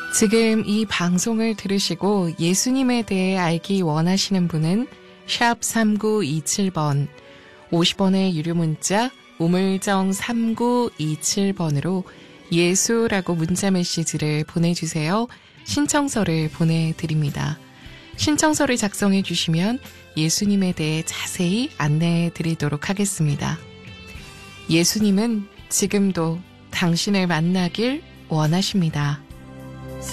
지금 이 방송을 들으시고 예수님에 대해 알기 원하시는 분은 샵 3927번, 50원의 유료 문자 우물정 3927번으로 예수라고 문자 메시지를 보내주세요. 신청서를 보내드립니다. 신청서를 작성해 주시면 예수님에 대해 자세히 안내해 드리도록 하겠습니다. 예수님은 지금도 당신을 만나길 원하십니다.